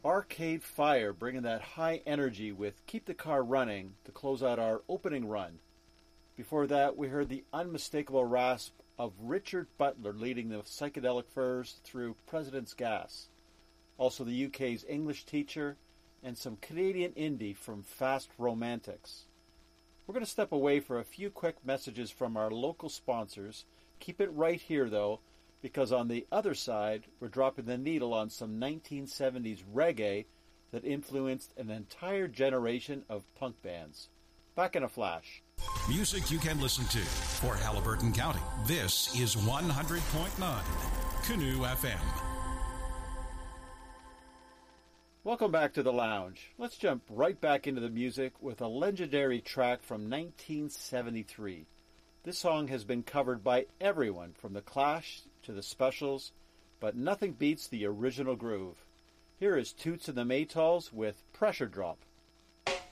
Arcade Fire, bringing that high energy with Keep the Car Running to close out our opening run. Before that, we heard the unmistakable rasp of Richard Butler leading the Psychedelic Furs through President's Gas. Also the UK's English Teacher, and some Canadian indie from Fast Romantics. We're going to step away for a few quick messages from our local sponsors. Keep it right here, though, because on the other side, we're dropping the needle on some 1970s reggae that influenced an entire generation of punk bands. Back in a flash. Music you can listen to for Haliburton County. This is 100.9 Canoe FM. Welcome back to the lounge. Let's jump right back into the music with a legendary track from 1973. This song has been covered by everyone from The Clash to The Specials, but nothing beats the original groove. Here is Toots and the Maytals with Pressure Drop.